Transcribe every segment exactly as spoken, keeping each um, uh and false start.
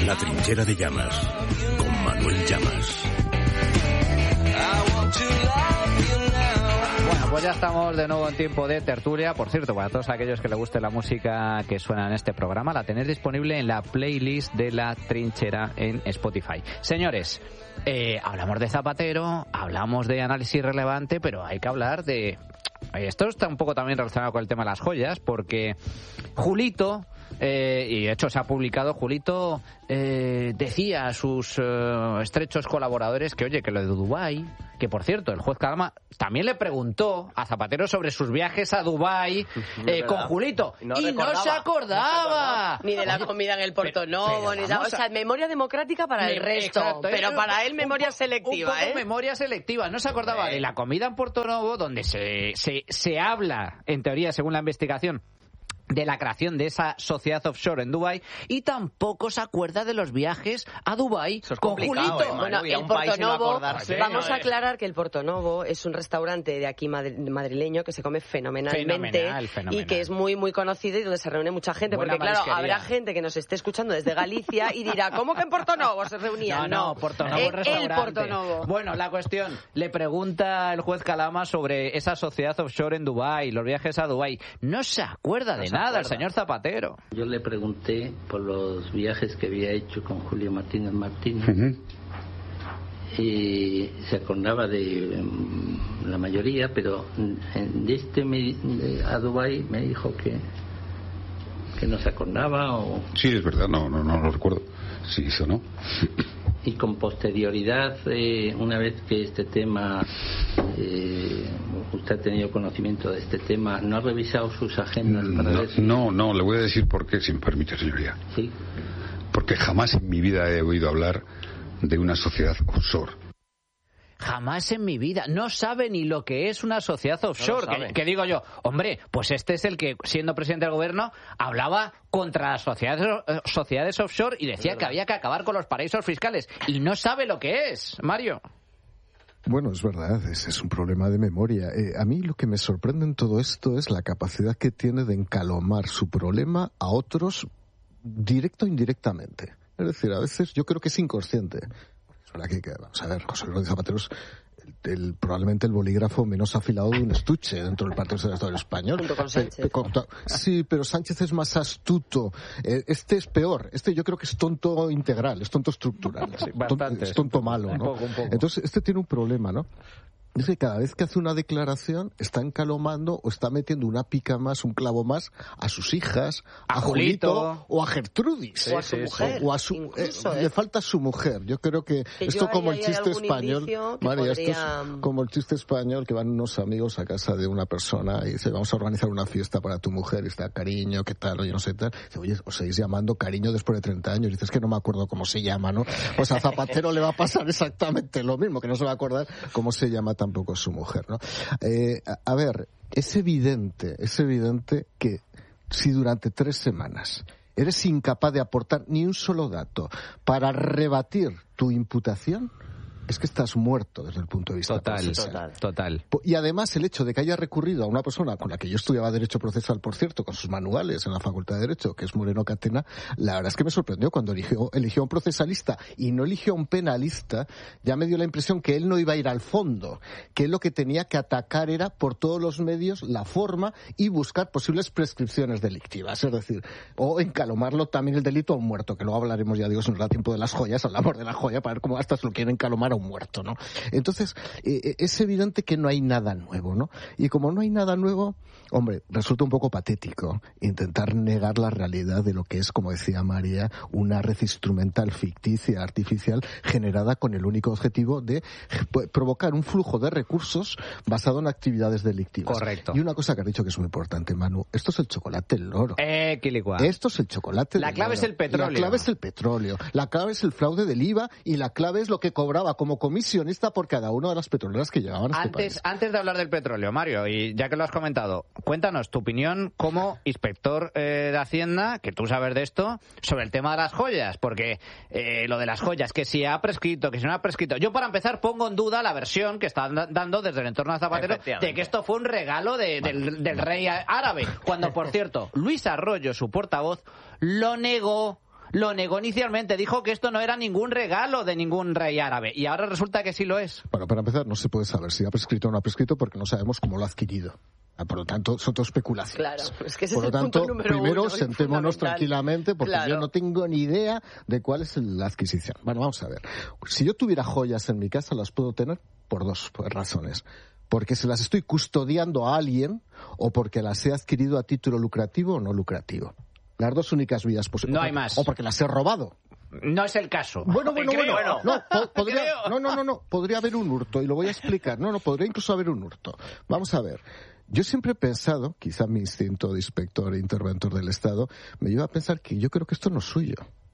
La trinchera de Llamas, con Manuel Llamas. Bueno, pues ya estamos de nuevo en tiempo de tertulia. Por cierto, para todos aquellos que les guste la música que suena en este programa, la tenéis disponible en la playlist de La Trinchera en Spotify. Señores, eh, hablamos de Zapatero, hablamos de análisis relevante, pero hay que hablar de... Esto está un poco también relacionado con el tema de las joyas, porque Julito... Eh, y de hecho se ha publicado, Julito eh, decía a sus eh, estrechos colaboradores que, oye, que lo de Dubái, que por cierto, el juez Calama también le preguntó a Zapatero sobre sus viajes a Dubái eh, con Julito, y no, y no se acordaba. Ni de la comida en el Porto Novo, ni nada. O sea, memoria democrática para Me, el resto, exacto, pero para él memoria un, selectiva, un poco ¿eh? memoria selectiva. No se acordaba de la comida en Porto Novo, donde se, se, se habla, en teoría, según la investigación, de la creación de esa sociedad offshore en Dubái, y tampoco se acuerda de los viajes a Dubái con Julito. Eh, bueno, el Porto Novo, vamos a aclarar que el Porto Novo es un restaurante de aquí madrileño que se come fenomenalmente fenomenal, fenomenal. y que es muy muy conocido y donde se reúne mucha gente. Buena porque claro, marisquería. Habrá gente que nos esté escuchando desde Galicia y dirá, ¿cómo que en Porto Novo se reunían? No, no, Porto Novo el, restaurante. El Porto Novo. Bueno, la cuestión, le pregunta el juez Calama sobre esa sociedad offshore en Dubái, los viajes a Dubái. No se acuerda de no nada acuerda. El señor Zapatero. Yo le pregunté por los viajes que había hecho con Julio Martínez Martínez uh-huh. y se acordaba de um, la mayoría, pero de este me, de, a Dubái me dijo que que no se acordaba o... Sí, es verdad, no, no, no lo recuerdo. Sí, eso no. Y con posterioridad, eh, una vez que este tema, eh, usted ha tenido conocimiento de este tema, ¿no ha revisado sus agendas para no, ver si... No, no, le voy a decir por qué, si me permite, señoría. Sí. Porque jamás en mi vida he oído hablar de una sociedad offshore. Jamás en mi vida. No sabe ni lo que es una sociedad offshore. No que, que digo yo, hombre, pues este es el que, siendo presidente del gobierno, hablaba contra las sociedades, sociedades offshore y decía que había que acabar con los paraísos fiscales. Y no sabe lo que es, Mario. Bueno, es verdad, ese es un problema de memoria. Eh, a mí lo que me sorprende en todo esto es la capacidad que tiene de encalomar su problema a otros directo o indirectamente. Es decir, a veces yo creo que es inconsciente. Es verdad que, que vamos a ver, José Luis Zapatero es el, el, probablemente el bolígrafo menos afilado de un estuche dentro del Partido Socialista Español. Junto con Sánchez. Eh, con, sí, pero Sánchez es más astuto. Eh, este es peor. Este yo creo que es tonto integral, es tonto estructural. Sí, tonto, es tonto malo, ¿no? Un poco, un poco. Entonces, este tiene un problema, ¿no? Es que cada vez que hace una declaración está encalomando o está metiendo una pica más, un clavo más a sus hijas, a, a Julito, Julito o a Gertrudis. Sí, o a su sí, mujer. O a su, incluso, eh, eh. Le falta su mujer. Yo creo que, que esto como el chiste español, María, podría... esto es como el chiste español que van unos amigos a casa de una persona y dice, vamos a organizar una fiesta para tu mujer. Y está, cariño, ¿qué tal? Oye, no sé tal. Dice, oye, os seguís llamando cariño después de treinta años. Y dices, es que no me acuerdo cómo se llama, ¿no? Pues a Zapatero le va a pasar exactamente lo mismo, que no se va a acordar cómo se llama tampoco su mujer, ¿no? Eh, a, a ver, es evidente, es evidente que si durante tres semanas eres incapaz de aportar ni un solo dato para rebatir tu imputación, es que estás muerto desde el punto de vista total, procesal. Total, total. Y además el hecho de que haya recurrido a una persona con la que yo estudiaba Derecho Procesal, por cierto, con sus manuales en la Facultad de Derecho, que es Moreno Catena, la verdad es que me sorprendió cuando eligió, eligió a un procesalista y no eligió a un penalista. Ya me dio la impresión que él no iba a ir al fondo, que él lo que tenía que atacar era por todos los medios la forma y buscar posibles prescripciones delictivas, es decir, o encalomarlo también el delito a un muerto, que luego hablaremos, ya digo, si nos da tiempo de las joyas, hablamos de la joya para ver cómo hasta se lo quieren encalomar a un muerto, ¿no? Entonces, eh, es evidente que no hay nada nuevo, ¿no? Y como no hay nada nuevo, hombre, resulta un poco patético intentar negar la realidad de lo que es, como decía María, una red instrumental ficticia, artificial, generada con el único objetivo de provocar un flujo de recursos basado en actividades delictivas. Correcto. Y una cosa que has dicho que es muy importante, Manu, esto es el chocolate del loro. Eh, quilicua. Esto es el chocolate La del clave loro. es el petróleo. La clave es el petróleo. La clave es el fraude del I V A y la clave es lo que cobraba como comisión por cada una de las petroleras que llegaban a este antes, país. Antes de hablar del petróleo, Mario, y ya que lo has comentado, cuéntanos tu opinión como inspector eh, de Hacienda, que tú sabes de esto, sobre el tema de las joyas, porque eh, lo de las joyas, que si ha prescrito, que si no ha prescrito. Yo, para empezar, pongo en duda la versión que están dando desde el entorno de Zapatero de que esto fue un regalo de, del, del rey árabe, cuando, por cierto, Luis Arroyo, su portavoz, lo negó. Lo negó inicialmente, dijo que esto no era ningún regalo de ningún rey árabe. Y ahora resulta que sí lo es. Bueno, para empezar, no se puede saber si ha prescrito o no ha prescrito porque no sabemos cómo lo ha adquirido. Por lo tanto, son todo especulaciones. Claro, es que ese Por lo es el tanto, punto número primero uno, sentémonos tranquilamente porque claro. yo no tengo ni idea de cuál es la adquisición. Bueno, vamos a ver. Si yo tuviera joyas en mi casa, las puedo tener por dos razones. Porque se las estoy custodiando a alguien o porque las he adquirido a título lucrativo o no lucrativo. Las dos únicas vías posibles. No hay más. O porque las he robado. No es el caso. Bueno, bueno, Creo. bueno. No, po- podría, Creo. no, no, no, no. Podría haber un hurto y lo voy a explicar. No, no, podría incluso haber un hurto. Vamos a ver. Yo siempre he pensado, quizá mi instinto de inspector e interventor del Estado, me lleva a pensar que yo creo que esto no es suyo.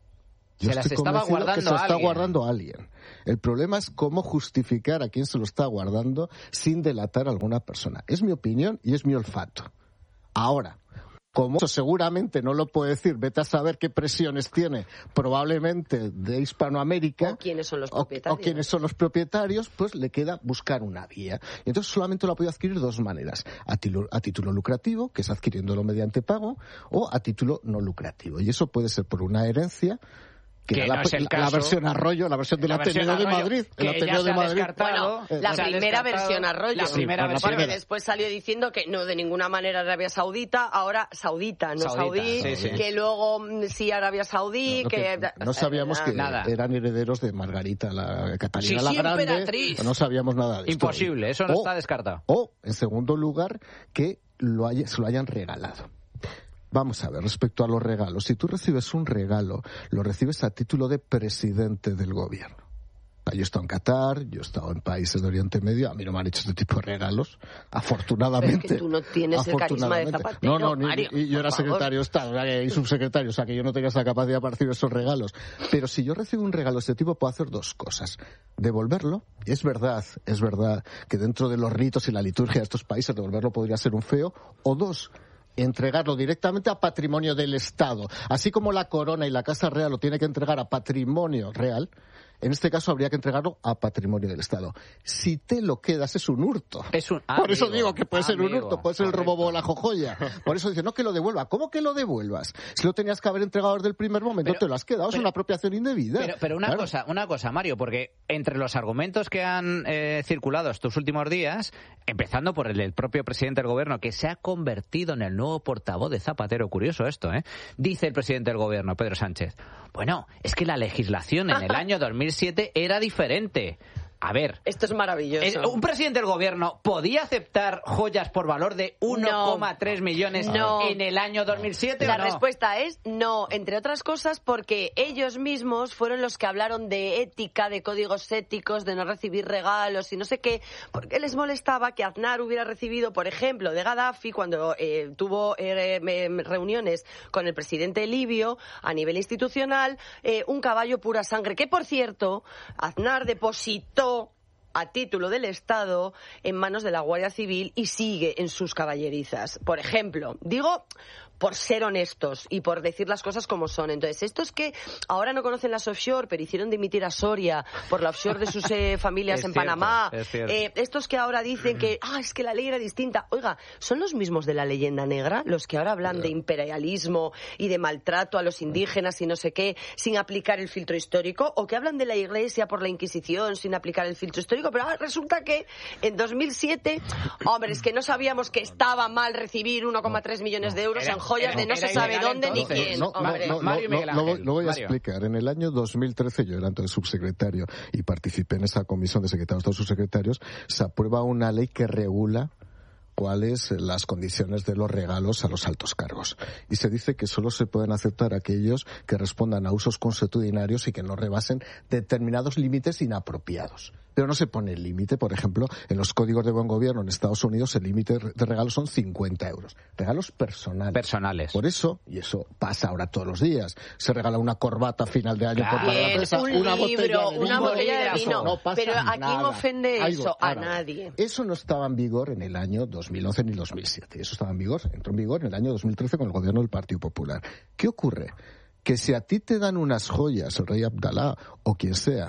Yo Se las estoy estaba convencido guardando que se lo a está alguien. guardando a alguien. El problema es cómo justificar a quién se lo está guardando sin delatar a alguna persona. Es mi opinión y es mi olfato. Ahora, como eso seguramente no lo puede decir, vete a saber qué presiones tiene probablemente de Hispanoamérica. O quiénes son los o, propietarios. o quiénes son los propietarios, pues le queda buscar una vía. Y entonces solamente lo ha podido adquirir de dos maneras. A título, a título lucrativo, que es adquiriéndolo mediante pago, o a título no lucrativo. Y eso puede ser por una herencia, que Que era la, no es el la caso. versión Arroyo, la versión del La versión Ateneo de Arroyo, Madrid. que El ya Ateneo se de ha Madrid. descartado. Bueno, la Se ha primera descartado. versión Arroyo. La primera bueno, la versión. Porque primera. después salió diciendo que no, de ninguna manera Arabia Saudita, ahora Saudita, no Saudita, Saudí, sí, sí. que luego mm, sí Arabia Saudí, No, que... que no sabíamos que Nada. eran herederos de Margarita, la Catalina Sí, la sí, Grande. emperatriz. No sabíamos nada de esto. Imposible, eso no O- está descartado. O, en segundo lugar, que lo haya- se lo hayan regalado. Vamos a ver, respecto a los regalos. Si tú recibes un regalo, lo recibes a título de presidente del gobierno. Yo he estado en Qatar, yo he estado en países de Oriente Medio, a mí no me han hecho este tipo de regalos, afortunadamente. Pero es que tú no tienes el carisma de afortunadamente. Zapatero, No, no, ni- Mario, y yo era por favor. secretario de Estado o sea, y subsecretario, o sea que yo no tenía esa capacidad para recibir esos regalos. Pero si yo recibo un regalo de este tipo, puedo hacer dos cosas. Devolverlo, y es verdad, es verdad que dentro de los ritos y la liturgia de estos países, devolverlo podría ser un feo, o dos, entregarlo directamente a patrimonio del Estado. Así como la corona y la Casa Real lo tiene que entregar a patrimonio real, en este caso habría que entregarlo a patrimonio del Estado. Si te lo quedas es un hurto. Es un- Por eso amigo, digo que puede ser un amigo, hurto, puede ser el correcto. robo o la jojoya. Por eso dice, no que lo devuelva. ¿Cómo que lo devuelvas? Si lo tenías que haber entregado desde el primer momento, Pero- te lo has quedado, es pero- una apropiación indebida. Pero, pero una Claro. cosa, una cosa, Mario, porque entre los argumentos que han eh, circulado estos últimos días, empezando por el del propio presidente del gobierno, que se ha convertido en el nuevo portavoz de Zapatero, curioso esto, ¿eh? Dice el presidente del gobierno, Pedro Sánchez, bueno, es que la legislación en el año dos mil siete era diferente. A ver, Esto es maravilloso. eh, ¿un presidente del gobierno podía aceptar joyas por valor de uno coma tres millones No. en el año dos mil siete La o no? respuesta es no, entre otras cosas porque ellos mismos fueron los que hablaron de ética, de códigos éticos, de no recibir regalos y no sé qué, porque les molestaba que Aznar hubiera recibido, por ejemplo, de Gaddafi cuando eh, tuvo eh, em, reuniones con el presidente libio a nivel institucional, eh, un caballo pura sangre, que por cierto, Aznar depositó a título del Estado en manos de la Guardia Civil y sigue en sus caballerizas. Por ejemplo, digo por ser honestos y por decir las cosas como son. Entonces, estos que ahora no conocen las offshore, pero hicieron dimitir a Soria por la offshore de sus eh, familias Es en cierto, Panamá, es cierto. eh, estos que ahora dicen que ah, es que la ley era distinta. Oiga, ¿son los mismos de la leyenda negra los que ahora hablan de imperialismo y de maltrato a los indígenas y no sé qué sin aplicar el filtro histórico? ¿O que hablan de la Iglesia por la Inquisición sin aplicar el filtro histórico? Pero ah, resulta que en dos mil siete, hombre, es que no sabíamos que estaba mal recibir uno coma tres millones de euros Era- en joyas era- de no era se sabe ilegal dónde ni entonces. quién. No, no, hombre. no, Mario y no, Miguel lo, voy- Ángel. lo voy a Mario. explicar. En el año dos mil trece, yo era entonces subsecretario y participé en esa comisión de secretarios de subsecretarios, se aprueba una ley que regula cuáles las condiciones de los regalos a los altos cargos. Y se dice que solo se pueden aceptar aquellos que respondan a usos consuetudinarios y que no rebasen determinados límites inapropiados. Pero no se pone el límite, por ejemplo, en los códigos de buen gobierno en Estados Unidos el límite de regalos son cincuenta euros. Regalos personales. Personales. Por eso, y eso pasa ahora todos los días, se regala una corbata a final de año Claro. por pagar la Bien, empresa, un una libro, botella de una vino, botella de eso vino. no pasa Pero ¿a quién nada. ofende Algo, eso? A ahora, nadie. Eso no estaba en vigor en el año dos mil once ni dos mil siete. Eso estaba en vigor, entró en vigor en el año dos mil trece con el gobierno del Partido Popular. ¿Qué ocurre? Que si a ti te dan unas joyas, el rey Abdalá o quien sea,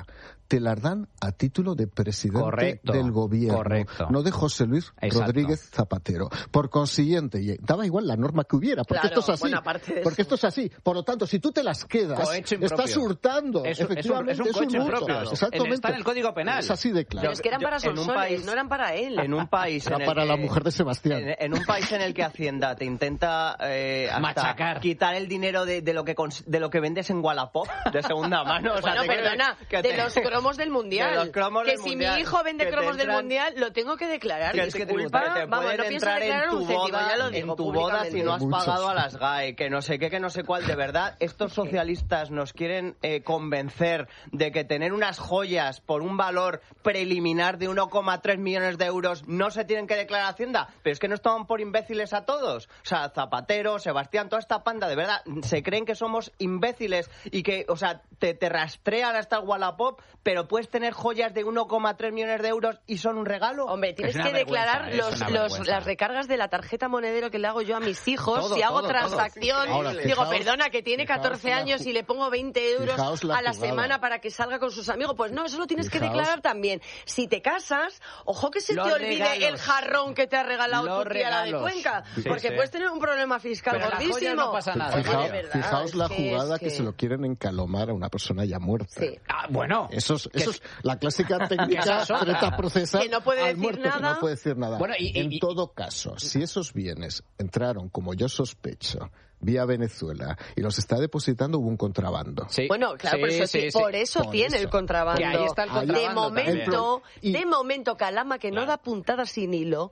te las dan a título de presidente correcto, del gobierno, correcto. no de José Luis Exacto. Rodríguez Zapatero. Por consiguiente, y daba igual la norma que hubiera, porque Claro, esto es así. Porque esto es así. Por lo tanto, si tú te las quedas, estás hurtando. Es, efectivamente, es un, es un coche hurto. impropio. Exactamente. Está en el Código Penal. Es así de claro. Pero es que eran para Yo- en un Sonsoles, país- no eran para él. En un país Era en el para la que- mujer de Sebastián. En, en un país en el que Hacienda te intenta eh, hasta Machacar. quitar el dinero de, de lo que cons- de lo que vendes en Wallapop de segunda mano. O sea, Bueno, te quiero- perdona, que de te- los cromos del mundial. De los cromos que del si mundial, mi hijo vende que te cromos del entran- mundial, lo tengo que declarar. Que ¿Y es qué que te, culpa? te Vamos, pueden no pienso entrar declarar en tu un céntimo, boda, ya lo en digo tu boda públicamente. si no has Muchos. pagado a las G A E, que no sé qué, que no sé cuál. De verdad, estos socialistas nos quieren eh, convencer de que tener unas joyas por un valor preliminar de uno coma tres millones de euros no se tienen que declarar a Hacienda. Pero es que nos toman por imbéciles a todos. O sea, Zapatero, Sebastián, toda esta panda, de verdad, se creen que somos imbéciles y que, o sea, te, te rastrean hasta el Wallapop, pero puedes tener joyas de uno coma tres millones de euros y son un regalo. Hombre, tienes Es una que declarar vergüenza, es los, una los, vergüenza. las recargas de la tarjeta monedero que le hago yo a mis hijos. Todo, si hago todo, todo. transacción, Ahora, digo, fijaos- perdona, que tiene fijaos catorce la años ju- y le pongo veinte euros fijaos la a la jugada. semana para que salga con sus amigos. Pues no, eso lo tienes que Fijaos- declarar también. Si te casas, ojo que se Los te olvide regalos. el jarrón que te ha regalado Los tu tía la de regalos. Cuenca. Sí, porque sí. puedes tener un problema fiscal Pero las gordísimo. joyas no pasa nada. Oye, Fijaos, de verdad, fijaos es la que- jugada es que... se lo quieren encalomar a una persona ya muerta. Sí. Ah, bueno. Eso es, eso es la clásica técnica Esa es otra. treta procesal Que no puede al decir muerto, que nada. no puede decir nada. Bueno, y- y- en y- todo caso, si esos bienes entraron, como yo sospecho, vía Venezuela y los está depositando, hubo un contrabando. Sí. Bueno, claro, Sí, por eso, sí, ti- sí. por eso Por tiene eso. el contrabando. Que ahí está el de contrabando momento, también. de Y- momento, Calama, que no Claro. da puntadas sin hilo,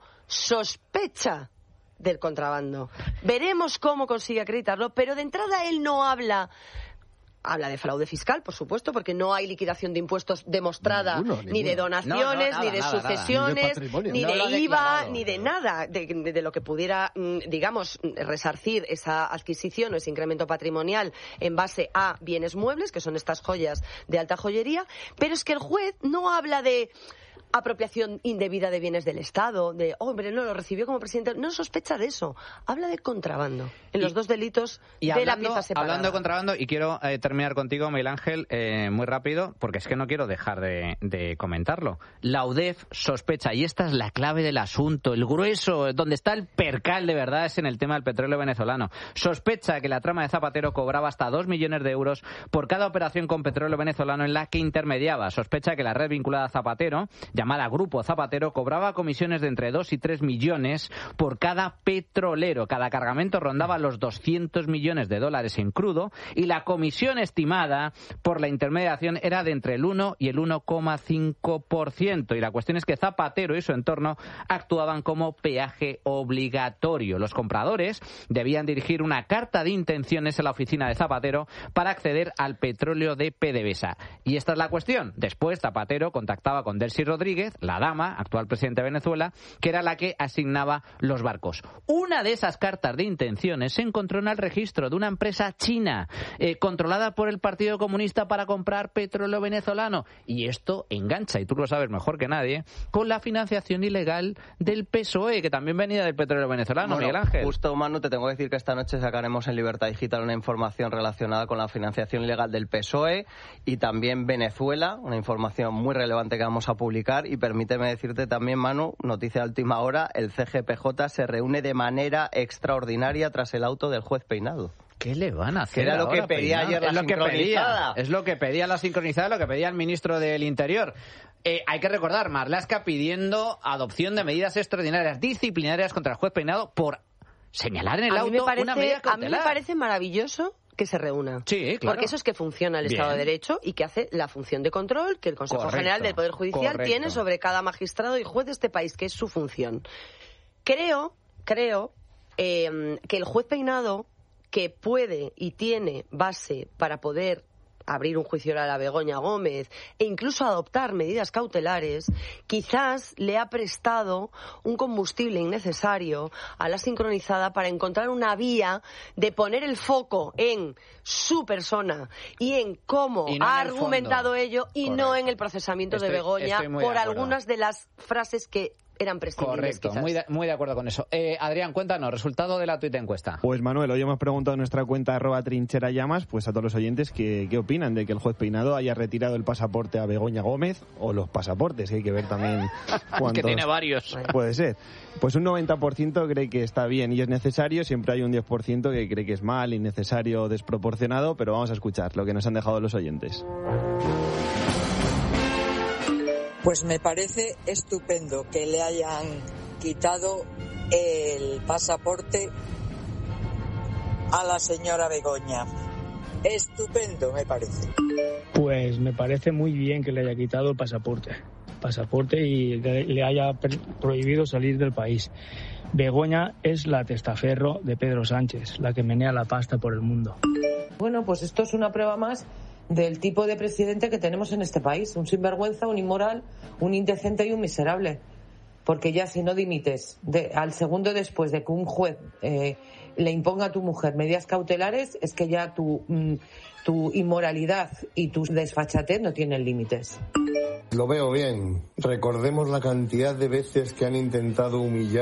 sospecha del contrabando. Veremos cómo consigue acreditarlo, pero de entrada él no habla. Habla de fraude fiscal, por supuesto, porque no hay liquidación de impuestos demostrada, Ninguno, ni de ninguno. donaciones, No, no, nada, ni de nada, nada. sucesiones, Ni de patrimonio. ni No lo ha de I V A, declarado. ni de nada, de, de- de lo que pudiera, mm, digamos, resarcir esa adquisición o ese incremento patrimonial en base a bienes muebles, que son estas joyas de alta joyería. Pero es que el juez no habla de apropiación indebida de bienes del Estado, de, oh, hombre, no, lo recibió como presidente. No sospecha de eso. Habla de contrabando en los Y- dos delitos Y de la hablando, pieza separada. hablando de contrabando, y quiero eh, terminar contigo, Miguel Ángel, eh, muy rápido, porque es que no quiero dejar de, de comentarlo. La U D E F sospecha, y esta es la clave del asunto, el grueso, donde está el percal de verdad, es en el tema del petróleo venezolano. Sospecha que la trama de Zapatero cobraba hasta dos millones de euros por cada operación con petróleo venezolano en la que intermediaba. Sospecha que la red vinculada a Zapatero, llamada Grupo Zapatero, cobraba comisiones de entre dos y tres millones por cada petrolero. Cada cargamento rondaba los doscientos millones de dólares en crudo y la comisión estimada por la intermediación era de entre el uno y el uno coma cinco por ciento. Y la cuestión es que Zapatero y su entorno actuaban como peaje obligatorio. Los compradores debían dirigir una carta de intenciones a la oficina de Zapatero para acceder al petróleo de PDVSA. Y esta es la cuestión. Después Zapatero contactaba con Delcy Rodríguez, la dama, actual presidente de Venezuela, que era la que asignaba los barcos. Una de esas cartas de intenciones se encontró en el registro de una empresa china eh, controlada por el Partido Comunista para comprar petróleo venezolano. Y esto engancha, y tú lo sabes mejor que nadie, con la financiación ilegal del P S O E, que también venía del petróleo venezolano, Bueno, Miguel Ángel. Justo, Manu, te tengo que decir que esta noche sacaremos en Libertad Digital una información relacionada con la financiación ilegal del P S O E y también Venezuela, una información muy relevante que vamos a publicar. Y permíteme decirte también, Manu, noticia de última hora, el C G P J se reúne de manera extraordinaria tras el auto del juez Peinado. ¿Qué le van a hacer? Que era lo que ahora, pedía Peinado? ayer la es lo que pedía, sincronizada. es lo que pedía la sincronizada, lo que pedía el ministro del Interior. Eh, hay que recordar, Marlaska pidiendo adopción de medidas extraordinarias disciplinarias contra el juez Peinado por señalar en el a auto mí me parece, una medida a mí cautelar. me parece maravilloso que se reúna. Sí, claro. Porque eso es que funciona el Bien. Estado de Derecho y que hace la función de control que el Consejo Correcto, General del Poder Judicial correcto. tiene sobre cada magistrado y juez de este país, que es su función. Creo, creo eh, que el juez Peinado, que puede y tiene base para poder abrir un juicio oral a Begoña Gómez e incluso adoptar medidas cautelares, quizás le ha prestado un combustible innecesario a la sincronizada para encontrar una vía de poner el foco en su persona y en cómo Y no ha en el argumentado fondo. ello y Correcto. no en el procesamiento Estoy- de Begoña estoy muy de por acuerdo. algunas de las frases que eran prescindibles. Correcto, muy de, muy de acuerdo con eso. Eh, Adrián, cuéntanos, resultado de la tuita encuesta. Pues Manuel, hoy hemos preguntado en nuestra cuenta arroba trinchera llamas, pues a todos los oyentes que, qué opinan de que el juez Peinado haya retirado el pasaporte a Begoña Gómez, o los pasaportes, que hay que ver también cuántos. Que tiene varios. Puede ser. Pues un noventa por ciento cree que está bien y es necesario, siempre hay un diez por ciento que cree que es mal, innecesario, desproporcionado, pero vamos a escuchar lo que nos han dejado los oyentes. Pues me parece estupendo que le hayan quitado el pasaporte a la señora Begoña. Estupendo, me parece. Pues me parece muy bien que le haya quitado el pasaporte. pasaporte y le haya prohibido salir del país. Begoña es la testaferro de Pedro Sánchez, la que menea la pasta por el mundo. Bueno, pues esto es una prueba más del tipo de presidente que tenemos en este país. Un sinvergüenza, un inmoral, un indecente y un miserable. Porque ya si no dimites de, al segundo después de que un juez eh, le imponga a tu mujer medidas cautelares, es que ya tu, mm, tu inmoralidad y tu desfachatez no tienen límites. Lo veo bien. Recordemos la cantidad de veces que han intentado humillar